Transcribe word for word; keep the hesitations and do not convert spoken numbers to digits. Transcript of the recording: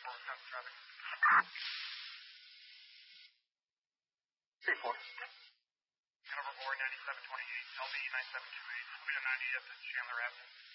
four, stop traffic. three four. Hanover four, ninety-seven twenty-eight, L B nine seven two eight. Moving to ninety at the Chandler Avenue.